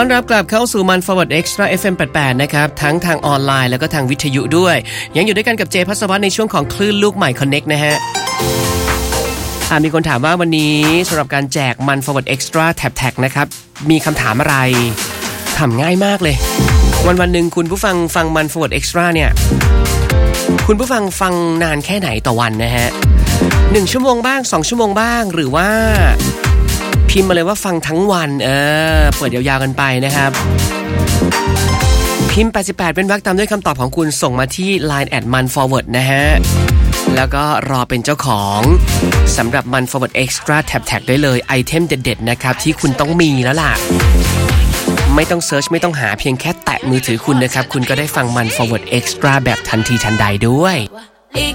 อนรับกลับเข้าสู่มัน Forward Extra FM 88นะครับทั้งทางออนไลน์แล้วก็ทางวิทยุด้วยยังอยู่ด้วยกันกับเจภัสวัฒน์ในช่วงของคลื่นลูกใหม่ Connect นะฮะมีคนถามว่าวันนี้สำหรับการแจกมัน Forward Extra Tag นะครับมีคำถามอะไรถามง่ายมากเลยวันๆนึงคุณผู้ฟังมัน Forward Extra เนี่ยคุณผู้ฟังนานแค่ไหนต่อวันนะฮะ1ชั่วโมงบ้าง2ชั่วโมงบ้างหรือว่าพิมพ์มาเลยว่าฟังทั้งวันเปิดยาวๆกันไปนะครับพิมพ์88เป็นวรรคตามด้วยคำตอบของคุณส่งมาที่ Line @manforward นะฮะแล้วก็รอเป็นเจ้าของสำหรับมัน Forward Extra Tag ได้เลยไอเทมเด็ดๆนะครับที่คุณต้องมีแล้วล่ะไม่ต้องเซิร์ชไม่ต้องหาเพียงแค่แตะมือถือคุณนะครับคุณก็ได้ฟังมัน Forward Extra แบบทันทีทันใดด้วย